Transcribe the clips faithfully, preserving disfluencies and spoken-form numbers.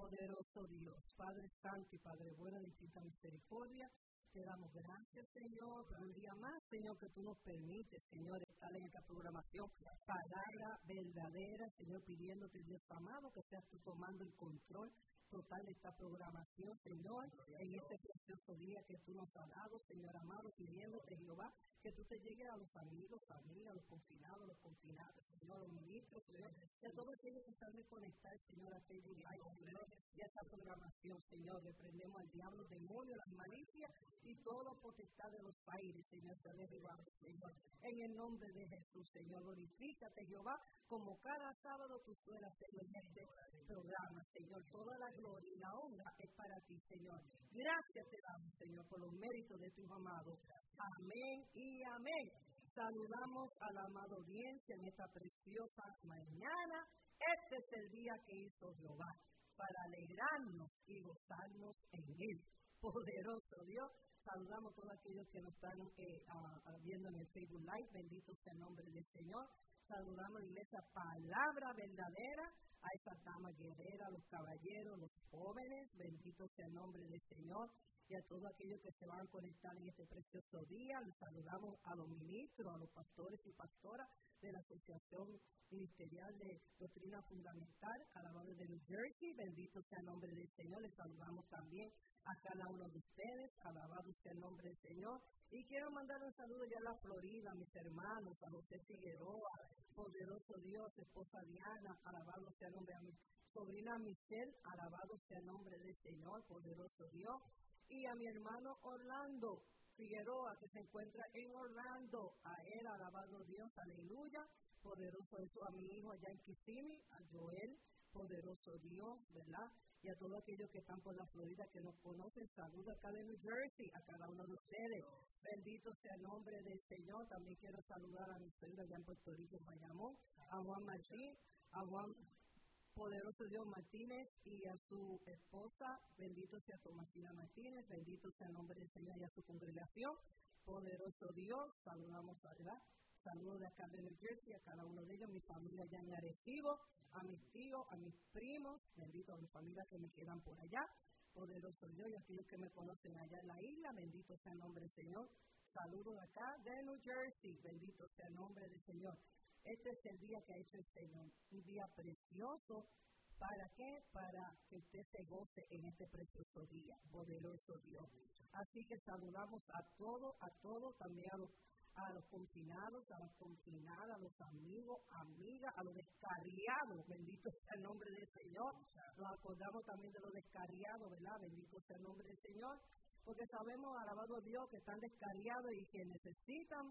Poderoso Dios, Padre Santo y Padre bueno de infinita misericordia, te damos gracias, Señor, por un día más, Señor, que tú nos permites, Señor, estar en esta programación, palabra verdadera, Señor, pidiéndote, Dios amado, que seas tú tomando el control total de esta programación, Señor, en este precioso día que tú nos has dado, Señor amado, pidiéndote, Jehová, que tú te llegues a los amigos, familias, a los confinados, a los confinados, Señor, a los ministros, Señor, y a todos aquellos que están de conectar, Señor, a ti, Señor, y a esta programación, Señor, reprendemos al diablo, demonio, las malicias y toda potestad de los aires, Señor, se derribado, Señor, en el nombre de Jesús, Señor, glorifícate, Jehová, como cada sábado tú suelas hacer en este programa, Señor, toda la gloria y la honra es para ti, Señor. Gracias te damos, Señor, por los méritos de tus amados. Amén y amén. Saludamos a la amada audiencia en esta preciosa mañana. Este es el día que hizo Jehová para alegrarnos y gozarnos en él. Poderoso Dios. Saludamos a todos aquellos que nos están eh, uh, viendo en el Facebook Live. Bendito sea el nombre del Señor. Saludamos a la iglesia Palabra Verdadera, a esa dama guerrera, a los caballeros, los jóvenes. Bendito sea el nombre del Señor. Y a todos aquellos que se van a conectar en este precioso día. Les saludamos a los ministros, a los pastores y pastoras de la Asociación Ministerial de Doctrina Fundamental, alabado de New Jersey. Bendito sea el nombre del Señor. Les saludamos también a cada uno de ustedes. Alabado sea el nombre del Señor. Y quiero mandar un saludo ya a la Florida, a mis hermanos, a José Figueroa, poderoso Dios, esposa Diana, alabado sea el nombre de mi sobrina Michelle, alabado sea el nombre del Señor, poderoso Dios. Y a mi hermano Orlando Figueroa, que se encuentra en Orlando, a él, alabado Dios, aleluya, poderoso Dios, a mi hijo allá en Kissimmee, a Joel, poderoso Dios, ¿verdad? Y a todos aquellos que están por la Florida, que nos conocen, saludos acá de New Jersey, a cada uno de ustedes. Bendito sea el nombre del Señor. También quiero saludar a mi suegro allá en Puerto Rico, en Bayamón, a Juan Martín, a Juan Poderoso Dios Martínez y a su esposa, bendito sea Tomasina Martínez, bendito sea el nombre del Señor y a su congregación. Poderoso Dios, saludamos a ¿verdad? Saludos de acá de New Jersey, a cada uno de ellos, mi familia allá en Arecibo, a mis tíos, a mis primos, bendito a mi familia que me quedan por allá, poderoso Dios, y a aquellos que me conocen allá en la isla, bendito sea el nombre del Señor. Saludos de acá de New Jersey, bendito sea el nombre del Señor. Este es el día que ha hecho el Señor, un día precioso. ¿Para qué? Para que usted se goce en este precioso día, poderoso Dios. Así que saludamos a todos, a todos, también a los a los confinados, a las confinadas, a los amigos, amigas, a los descarriados, bendito sea el nombre del Señor. Nos acordamos también de los descarriados, ¿verdad? Bendito sea el nombre del Señor, porque sabemos, alabado a Dios, que están descarriados y que necesitan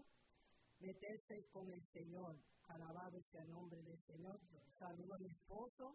meterse con el Señor. Alabado sea el nombre del Señor. Saludo a mi esposo,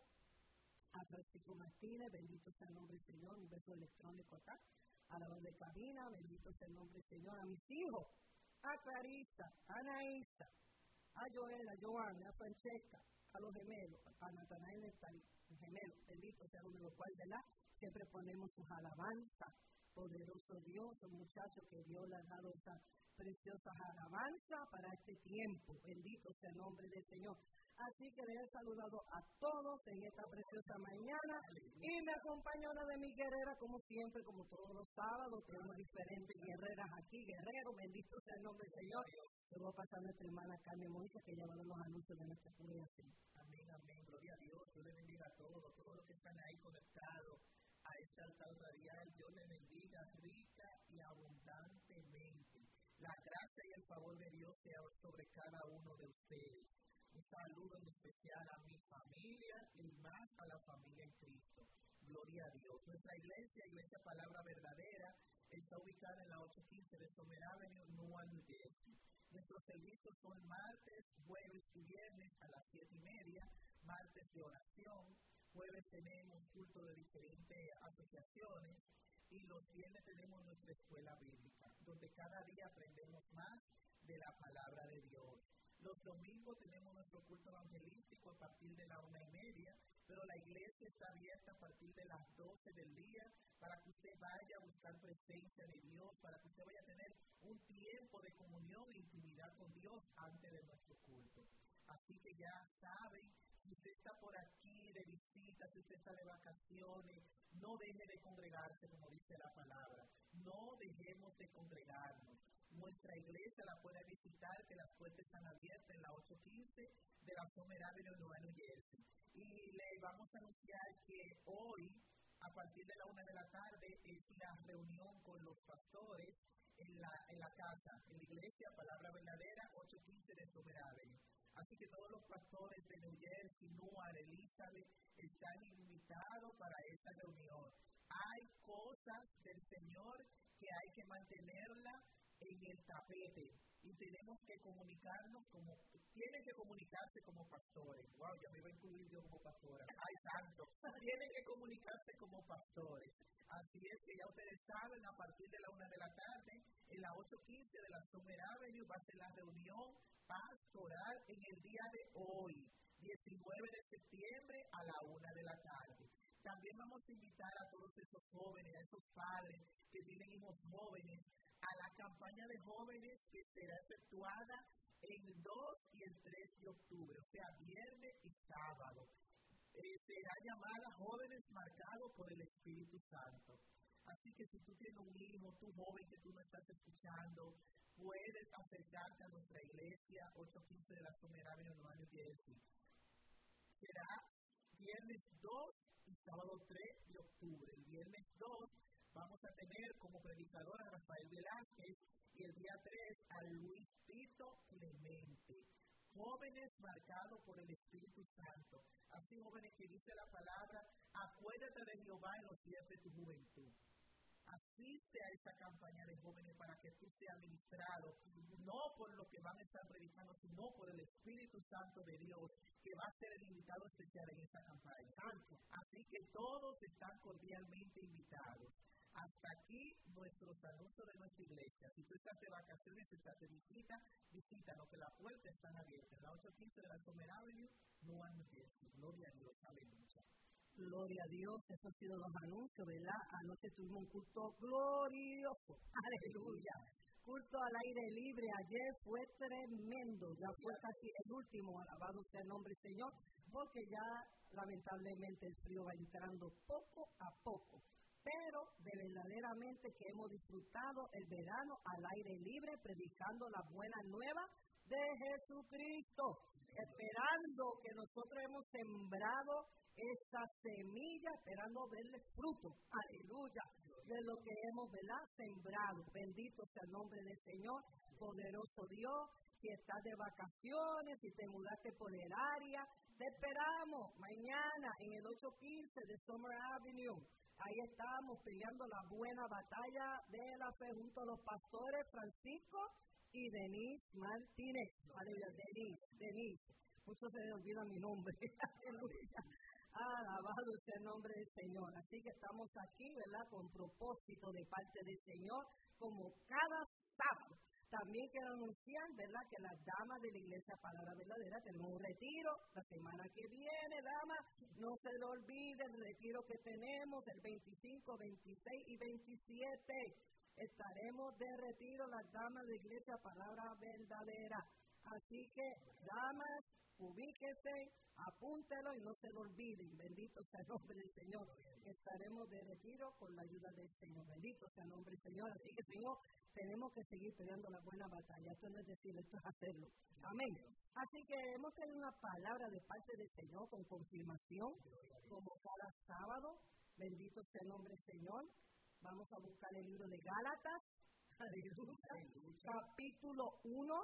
a Francisco Martínez, bendito sea el nombre del Señor, un beso electrónico acá, a la voz de cabina, bendito sea el nombre del Señor, a mis hijos, a Clarisa, a Anaísa, a Joel, a Joan, a Francesca, a los gemelos, a Natanael y gemelos, bendito sea el nombre de los cuales, ¿verdad? Siempre ponemos sus alabanzas, poderoso Dios, son muchachos que Dios le ha dado esa preciosa alabanza para este tiempo, bendito sea el nombre del Señor. Así que les he saludado a todos en esta preciosa mañana y me acompaña una de mis guerreras, como siempre, como todos los sábados. Tenemos diferentes guerreras aquí, guerreros, bendito sea el nombre del Señor. Se va a pasar nuestra hermana Carmen Moisés, que ya va a dar los anuncios de nuestra congregación. Amén, amén, gloria a Dios. Dios les bendiga a todos, todos los que están ahí conectados a este altar radial. Dios les bendiga rica y abundantemente. La gracia y el favor de Dios sea sobre cada uno de ustedes. Un saludo en especial a mi familia y más a la familia en Cristo. Gloria a Dios. Nuestra iglesia, Iglesia Palabra Verdadera, está ubicada en la ochocientos quince de Summer Avenue, Newark, New Jersey. Nuestros servicios son martes, jueves y viernes a las siete y media, martes de oración, jueves tenemos culto de diferentes asociaciones y los viernes tenemos nuestra escuela bíblica, donde cada día aprendemos más de la palabra de Dios. Los domingos tenemos nuestro culto evangelístico a partir de la una y media, pero la iglesia está abierta a partir de las doce del día para que usted vaya a buscar presencia de Dios, para que usted vaya a tener un tiempo de comunión e intimidad con Dios antes de nuestro culto. Así que ya saben, si usted está por aquí de visita, si usted está de vacaciones, no deje de congregarse, como dice la palabra. No dejemos de congregarnos. Nuestra iglesia la puede visitar, que las puertas están abiertas en la ocho quince de la Summer Avenue en Nueva Jersey. Y le vamos a anunciar que hoy, a partir de la una de la tarde, es la reunión con los pastores en la, en la casa, en la iglesia Palabra Verdadera, ocho quince de Summer Avenue. Así que todos los pastores de New Jersey, Newark, Elizabeth, están invitados para esta reunión. Hay cosas del Señor que hay que mantenerla en el tapete y tenemos que comunicarnos como, tienen que comunicarse como pastores. Wow, ya me iba a incluir yo como pastora. Ay, santo. Tienen que comunicarse como pastores. Así es que ya ustedes saben, a partir de la una de la tarde, en la ocho quince de la Summer Avenue va a ser la reunión pastoral en el día de hoy, diecinueve de septiembre a la una de la tarde. También vamos a invitar a todos esos jóvenes, a esos padres que tienen hijos jóvenes, a la campaña de jóvenes que será efectuada el dos y el tres de octubre, o sea, viernes y sábado. Eh, será llamada Jóvenes Marcados por el Espíritu Santo. Así que si tú tienes un hijo, tú joven que tú no estás escuchando, puedes acercarte a nuestra iglesia, ocho quince de la Summer Avenue en Nueva Jersey. Será viernes dos y sábado tres de octubre. El viernes dos vamos a tener como predicador a Rafael Velázquez y el día tres a Luis Tito Clemente. Jóvenes marcados por el Espíritu Santo. Así, jóvenes que dice la palabra, acuérdate de Jehová en los días de tu juventud. Asiste a esta campaña de jóvenes para que tú seas ministrado, no por lo que van a estar predicando, sino por el Espíritu Santo de Dios, que va a ser el invitado especial en esta campaña. Así que todos están cordialmente invitados. Hasta aquí nuestros anuncios de nuestra iglesia. Si tú estás de vacaciones, si estás de visita, visítanos, que las puertas están abiertas. La ocho quince de la Summer Avenue, Nueva Jersey. Gloria a Dios, aleluya. Gloria a Dios, esos han sido los anuncios, ¿verdad? Anoche tuvimos un culto glorioso, aleluya. Culto al aire libre, ayer fue tremendo, ya fue casi el último, alabado sea el nombre del Señor, porque ya lamentablemente el frío va entrando poco a poco. Pero de verdaderamente que hemos disfrutado el verano al aire libre, predicando la buena nueva de Jesucristo, esperando que nosotros hemos sembrado esa semilla, esperando verle fruto, aleluya, de lo que hemos, ¿verdad?, sembrado. Bendito sea el nombre del Señor, poderoso Dios. Si estás de vacaciones, si te mudaste por el área, te esperamos mañana en el ocho quince de Summer Avenue. Ahí estamos peleando la buena batalla de la fe junto a los pastores Francisco y Denise Martínez. Aleluya, Denise, Denise. Muchos se les olvida mi nombre. Aleluya. Alabado sea el nombre del Señor. Así que estamos aquí, ¿verdad?, con propósito de parte del Señor, como cada sábado. También quiero anunciar, ¿verdad?, que las damas de la Iglesia Palabra Verdadera tenemos un retiro la semana que viene, damas. No se lo olviden el retiro que tenemos el veinticinco, veintiséis y veintisiete. Estaremos de retiro las damas de la Iglesia Palabra Verdadera. Así que, damas, ubíquese, apúntelo y no se lo olviden. Bendito sea el nombre del Señor. Estaremos de retiro con la ayuda del Señor. Bendito sea el nombre del Señor. Así que, Señor, tenemos que seguir peleando la buena batalla. Esto no es decirlo, esto es hacerlo. Amén. Así que hemos tenido una palabra de parte del Señor con confirmación, como cada sábado. Bendito sea el nombre del Señor. Vamos a buscar el libro de Gálatas. Aleluya. Capítulo uno.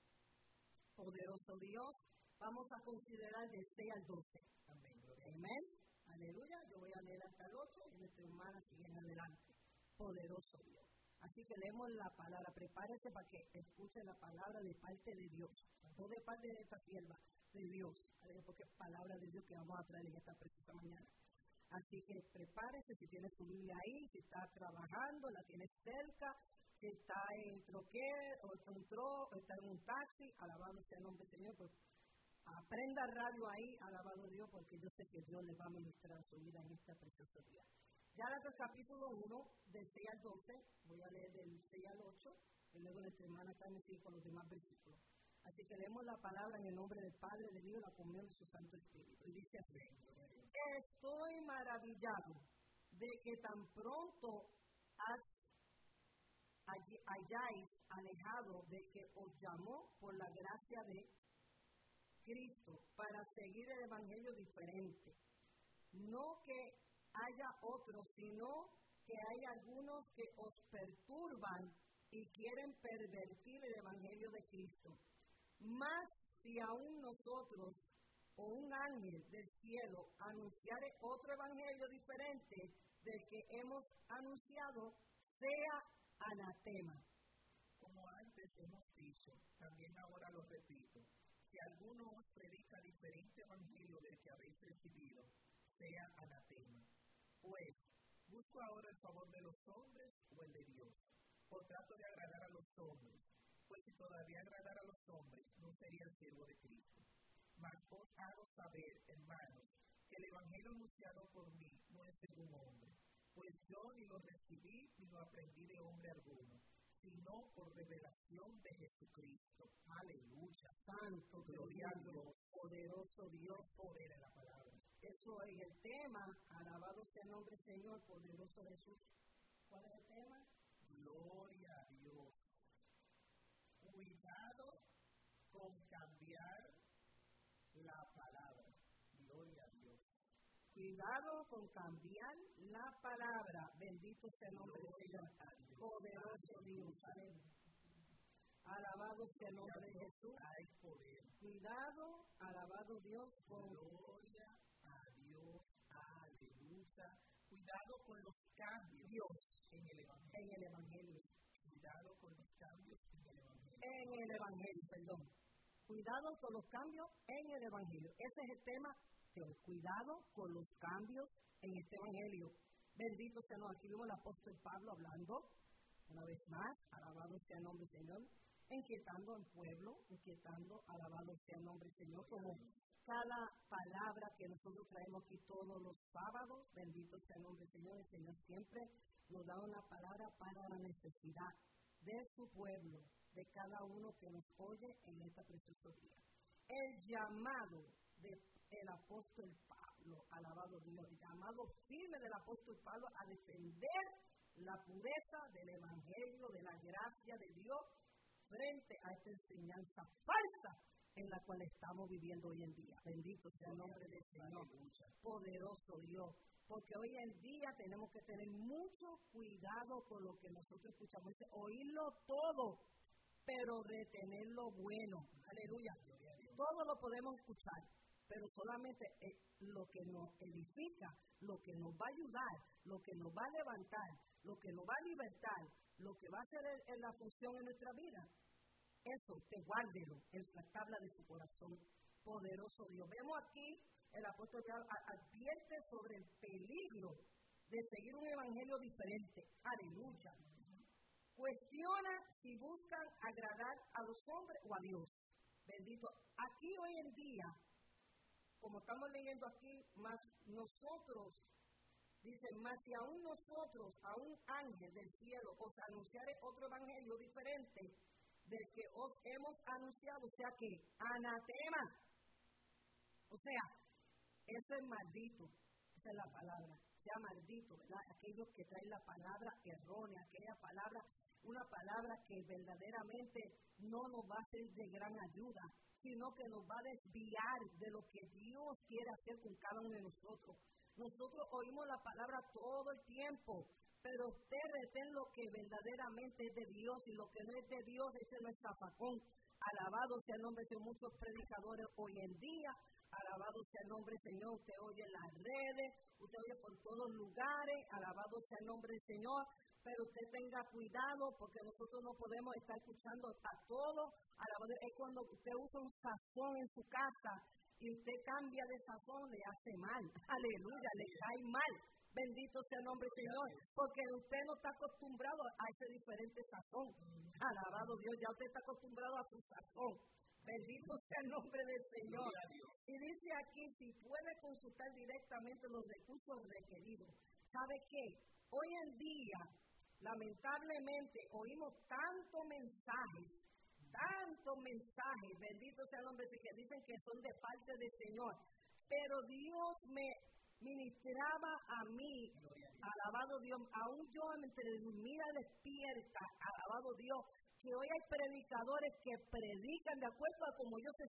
Poderoso Dios. Vamos a considerar del seis al doce. Amén. Amén. Aleluya. Yo voy a leer hasta el ocho y nuestra hermana sigue en adelante. Poderoso Dios. Así que leemos la palabra. Prepárese para que escuche la palabra de parte de Dios. No de parte de esta sierva, de Dios. Porque es palabra de Dios que vamos a traer en esta preciosa mañana. Así que prepárese, si tiene su Biblia ahí, si está trabajando, la tiene cerca, si está en troquer, o está en un tro, o está en un taxi, alabado sea el nombre del Señor, pues aprenda radio ahí, alabado Dios, porque yo sé que Dios les va a ministrar su vida en este precioso día. Gálatas capítulo uno, del seis al doce, voy a leer del seis al ocho, y luego nuestra hermana Carmen sigue con los demás versículos. Así que leemos la palabra en el nombre del Padre, del Hijo y la comunión de su Santo Espíritu. Y dice así: estoy maravillado de que tan pronto has, hayáis alejado de que os llamó por la gracia de Cristo para seguir el evangelio diferente. No que haya otros, sino que hay algunos que os perturban y quieren pervertir el evangelio de Cristo. Mas si aún nosotros o un ángel del cielo anunciare otro evangelio diferente del que hemos anunciado, sea anatema. Como antes hemos dicho, también ahora lo repito, si alguno os predica diferente evangelio del que habéis recibido, sea anatema. Pues, ¿busco ahora el favor de los hombres o el de Dios? ¿O trato de agradar a los hombres? Pues si todavía agradara a los hombres, no sería siervo de Cristo. Mas os hago saber, hermanos, que el evangelio anunciado por mí no es según hombre, pues yo ni lo recibí ni lo aprendí de hombre alguno, sino por revelación de Jesucristo. Aleluya. Santo, gloria a Dios, poderoso Dios, poder en la palabra. Eso es el tema. Alabado sea el nombre del Señor, poderoso Jesús. ¿Cuál es el tema? Gloria a Dios. Cuidado con cambiar la palabra. Gloria a Dios. Cuidado con cambiar la palabra. Bendito sea el nombre del Señor. Poderoso Dios. Alabado sea el nombre de Jesús. Hay poder. Cuidado, alabado Dios, con gloria a Dios. Aleluya. Cuidado con los cambios Dios en el evangelio. En el evangelio. Cuidado con los cambios en el evangelio. En el evangelio, perdón. Cuidado con los cambios en el evangelio. Ese es el tema de hoy. Cuidado con los cambios en este evangelio. Bendito sea, no, aquí vemos al apóstol Pablo hablando, una vez más, alabado sea el nombre del Señor, inquietando al pueblo, inquietando, alabado sea el nombre del Señor, como cada palabra que nosotros traemos aquí todos los sábados, bendito sea el nombre del Señor, el Señor siempre nos da una palabra para la necesidad de su pueblo, de cada uno que nos oye en esta preciosa día. El llamado del apóstol Pablo, alabado Dios, el llamado firme del apóstol Pablo a defender la pureza del evangelio, de la gracia de Dios, frente a esta enseñanza falsa en la cual estamos viviendo hoy en día. Bendito sea el nombre del Señor, poderoso Dios. Porque hoy en día tenemos que tener mucho cuidado con lo que nosotros escuchamos. Dice, oírlo todo, pero retener lo bueno. Aleluya. Todo lo podemos escuchar, pero solamente eh, lo que nos edifica, lo que nos va a ayudar, lo que nos va a levantar, lo que nos va a libertar, lo que va a hacer en la función en nuestra vida. Eso, te guárdelo en la tabla de su corazón. Poderoso Dios. Vemos aquí, el apóstol advierte sobre el peligro de seguir un evangelio diferente. Aleluya. Cuestiona si buscan agradar a los hombres o a Dios. Bendito. Aquí hoy en día, como estamos leyendo aquí, más nosotros, dice, más si aún nosotros, a un ángel del cielo, os anunciare otro evangelio diferente del que os hemos anunciado, o sea que, anatema. O sea, eso es maldito, esa es la palabra, sea maldito, ¿verdad? Aquellos que traen la palabra errónea, aquella palabra, una palabra que verdaderamente no nos va a ser de gran ayuda, sino que nos va a desviar de lo que Dios quiere hacer con cada uno de nosotros. Nosotros oímos la palabra todo el tiempo, pero usted retén lo que verdaderamente es de Dios, y lo que no es de Dios, ese no es zafacón. Alabado sea el nombre de muchos predicadores hoy en día. Alabado sea el nombre del Señor. Usted oye en las redes, usted oye por todos lugares. Alabado sea el nombre del Señor. Pero usted tenga cuidado, porque nosotros no podemos estar escuchando a todos. Alabado es cuando usted usa un sazón en su casa y usted cambia de sazón, le hace mal. Aleluya, le cae mal. Bendito sea el nombre del Señor, porque usted no está acostumbrado a ese diferente sazón. Alabado Dios, ya usted está acostumbrado a su sazón. Bendito sea el nombre del Señor. Y dice aquí, si puede consultar directamente los recursos requeridos. ¿Sabe qué? Hoy en día, lamentablemente, oímos tantos mensajes, tantos mensajes, bendito sea el nombre, que dicen que son de parte del Señor. Pero Dios me... ministraba a mí, alabado Dios, aún yo entre dormida despierta, alabado Dios, que hoy hay predicadores que predican de acuerdo a como ellos se